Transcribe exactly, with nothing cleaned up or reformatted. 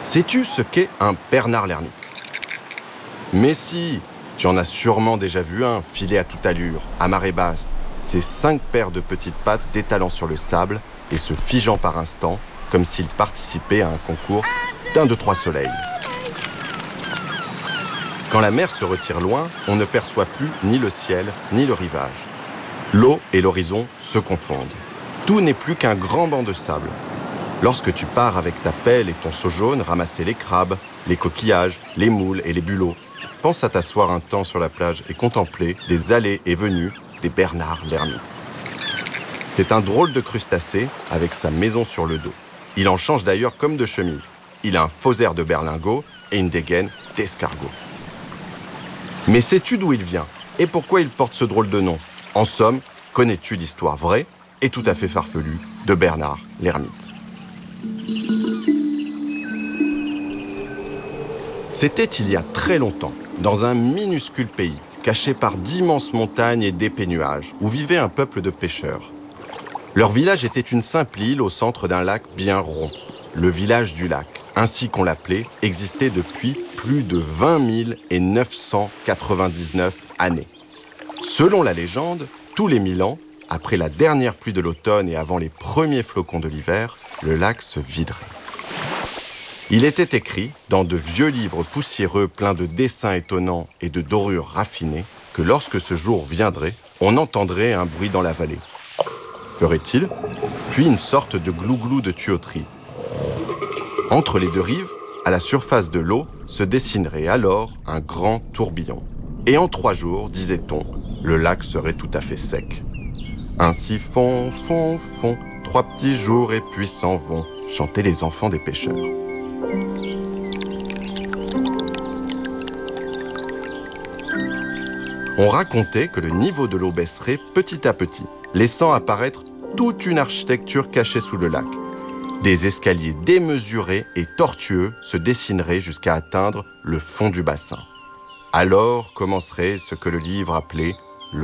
Sais-tu ce qu'est un Bernard l'ermite ? Mais si, tu en as sûrement déjà vu un filer à toute allure, à marée basse, ses cinq paires de petites pattes détalant sur le sable et se figeant par instants, comme s'il participait à un concours d'un de trois soleils. Quand la mer se retire loin, on ne perçoit plus ni le ciel, ni le rivage. L'eau et l'horizon se confondent. Tout n'est plus qu'un grand banc de sable. Lorsque tu pars avec ta pelle et ton seau jaune ramasser les crabes, les coquillages, les moules et les bulots, pense à t'asseoir un temps sur la plage et contempler les allées et venues des Bernard l'ermite. C'est un drôle de crustacé avec sa maison sur le dos. Il en change d'ailleurs comme de chemise. Il a un faux air de berlingot et une dégaine d'escargot. Mais sais-tu d'où il vient et pourquoi il porte ce drôle de nom ? En somme, connais-tu l'histoire vraie et tout à fait farfelue de Bernard l'ermite ? C'était il y a très longtemps, dans un minuscule pays, caché par d'immenses montagnes et d'épais nuages, où vivait un peuple de pêcheurs. Leur village était une simple île au centre d'un lac bien rond. Le village du lac, ainsi qu'on l'appelait, existait depuis plus de vingt mille neuf cent quatre-vingt-dix-neuf années. Selon la légende, tous les mille ans, après la dernière pluie de l'automne et avant les premiers flocons de l'hiver, le lac se viderait. Il était écrit, dans de vieux livres poussiéreux pleins de dessins étonnants et de dorures raffinées, que lorsque ce jour viendrait, on entendrait un bruit dans la vallée. Ferait-il ? Puis une sorte de glouglou de tuyauterie. Entre les deux rives, à la surface de l'eau, se dessinerait alors un grand tourbillon. Et en trois jours, disait-on, le lac serait tout à fait sec. Ainsi font, font, font, trois petits jours et puis s'en vont, chantaient les enfants des pêcheurs. On racontait que le niveau de l'eau baisserait petit à petit, laissant apparaître toute une architecture cachée sous le lac. Des escaliers démesurés et tortueux se dessineraient jusqu'à atteindre le fond du bassin. Alors commencerait ce que le livre appelait